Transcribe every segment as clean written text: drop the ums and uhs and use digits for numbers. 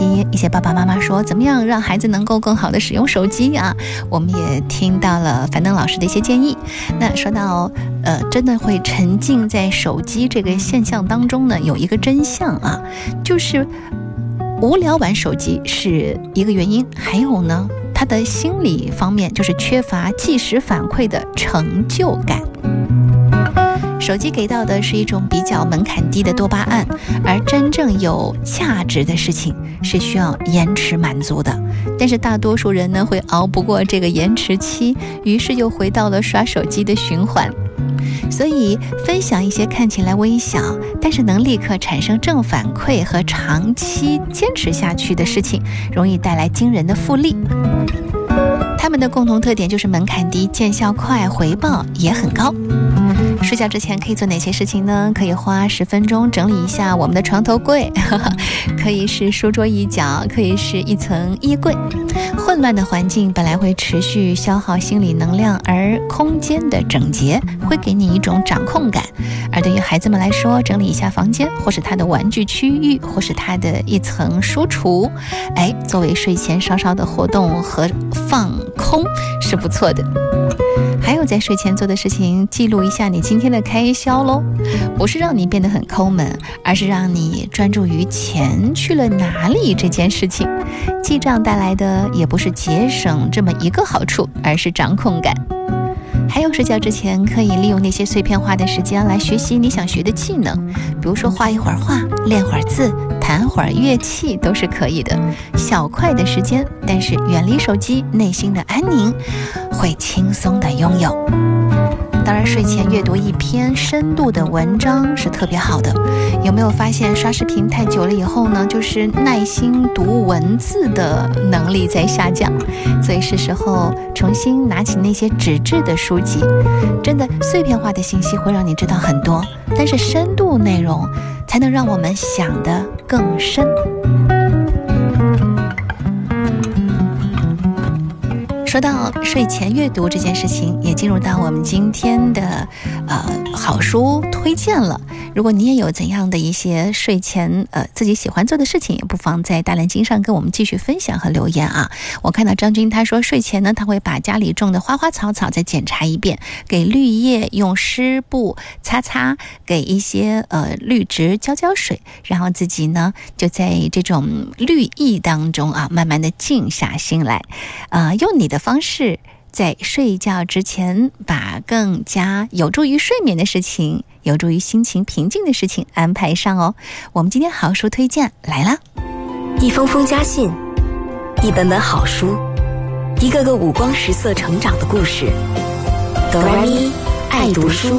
期一些爸爸妈妈说怎么样让孩子能够更好的使用手机啊，我们也听到了樊登老师的一些建议。那说到真的会沉浸在手机这个现象当中呢，有一个真相啊，就是无聊玩手机是一个原因，还有呢他的心理方面就是缺乏即时反馈的成就感。手机给到的是一种比较门槛低的多巴胺，而真正有价值的事情是需要延迟满足的。但是大多数人呢会熬不过这个延迟期，于是又回到了刷手机的循环。所以分享一些看起来微小但是能立刻产生正反馈和长期坚持下去的事情，容易带来惊人的复利。他们的共同特点就是门槛低、见效快、回报也很高。睡觉之前可以做哪些事情呢？可以花10分钟整理一下我们的床头柜，可以是书桌一角，可以是一层衣柜。混乱的环境本来会持续消耗心理能量，而空间的整洁会给你一种掌控感。而对于孩子们来说，整理一下房间，或是他的玩具区域，或是他的一层书橱，作为睡前稍稍的活动和放空是不错的。还有在睡前做的事情，记录一下你今天的开销咯，不是让你变得很抠门，而是让你专注于钱去了哪里这件事情。记账带来的也不是节省这么一个好处，而是掌控感。还有睡觉之前可以利用那些碎片化的时间来学习你想学的技能，比如说画一会儿画，练会儿字，弹会儿乐器都是可以的。小块的时间，但是远离手机，内心的安宁会轻松的拥有。当然睡前阅读一篇深度的文章是特别好的。有没有发现刷视频太久了以后呢，就是耐心读文字的能力在下降，所以是时候重新拿起那些纸质的书籍。真的碎片化的信息会让你知道很多，但是深度内容才能让我们想得更深。说到睡前阅读这件事情，也进入到我们今天的好书推荐了。如果你也有怎样的一些睡前自己喜欢做的事情，也不妨在大蓝鲸上跟我们继续分享和留言啊。我看到张军他说睡前呢，他会把家里种的花花草草再检查一遍，给绿叶用湿布擦擦，给一些绿植浇浇水，然后自己呢就在这种绿意当中啊，慢慢的静下心来，用你的方式在睡觉之前把更加有助于睡眠的事情，有助于心情平静的事情安排上哦。我们今天好书推荐来了， 一封封家信，一本本好书，一个个五光十色成长的故事。哆来咪爱读书。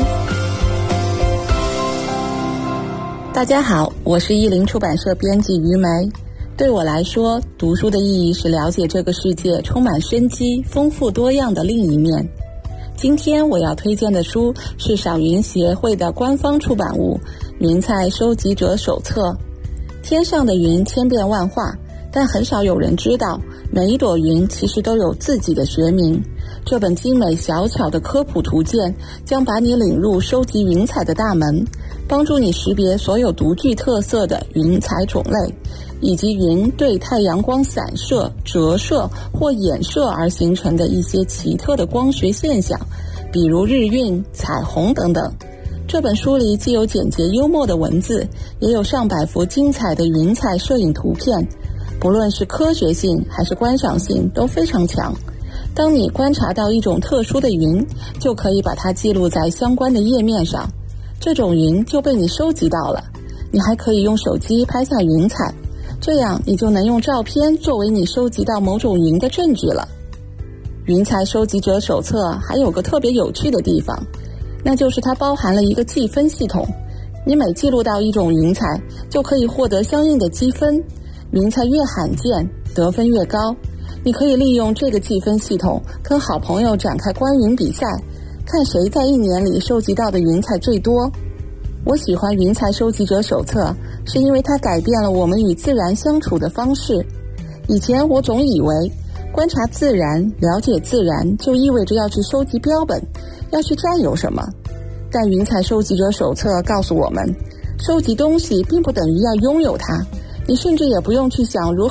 大家好，我是译林出版社编辑于梅。对我来说，读书的意义是了解这个世界充满生机、丰富多样的另一面。今天我要推荐的书是赏云协会的官方出版物《云彩收集者手册》。天上的云千变万化，但很少有人知道，每一朵云其实都有自己的学名。这本精美小巧的科普图鉴将把你领入收集云彩的大门，帮助你识别所有独具特色的云彩种类，以及云对太阳光散射、折射或衍射而形成的一些奇特的光学现象，比如日晕、彩虹等等。这本书里既有简洁幽默的文字，也有上百幅精彩的云彩摄影图片，不论是科学性还是观赏性都非常强。当你观察到一种特殊的云，就可以把它记录在相关的页面上，这种云就被你收集到了。你还可以用手机拍下云彩，这样你就能用照片作为你收集到某种云的证据了。云彩收集者手册还有个特别有趣的地方，那就是它包含了一个计分系统。你每记录到一种云彩，就可以获得相应的积分，云彩越罕见，得分越高。你可以利用这个计分系统跟好朋友展开观云比赛，看谁在一年里收集到的云彩最多。我喜欢云彩收集者手册，是因为它改变了我们与自然相处的方式。以前我总以为观察自然、了解自然就意味着要去收集标本，要去占有什么。但云彩收集者手册告诉我们，收集东西并不等于要拥有它，你甚至也不用去想如何